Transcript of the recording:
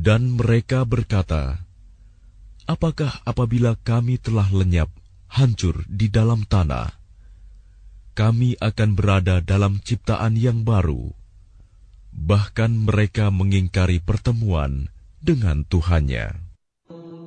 Dan mereka berkata, apakah apabila kami telah lenyap, hancur di dalam tanah, kami akan berada dalam ciptaan yang baru? Bahkan mereka mengingkari pertemuan dengan Tuhannya.